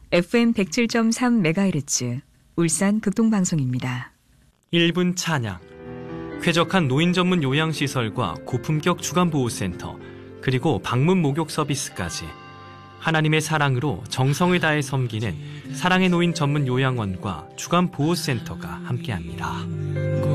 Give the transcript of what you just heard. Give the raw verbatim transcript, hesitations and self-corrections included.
에프엠 백칠 점 삼 메가헤르츠 울산 극동방송입니다. 일 분 찬양. 쾌적한 노인 전문 요양시설과 고품격 주간보호센터, 그리고 방문 목욕 서비스까지 하나님의 사랑으로 정성을 다해 섬기는 사랑의 노인 전문 요양원과 주간보호센터가 함께합니다.